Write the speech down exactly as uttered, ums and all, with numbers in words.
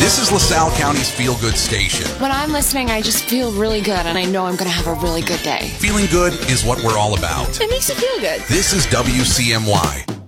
This is LaSalle County's Feel Good station. When I'm listening, I just feel really good, and I know I'm going to have a really good day. Feeling good is what we're all about. It makes you feel good. This is W C M Y.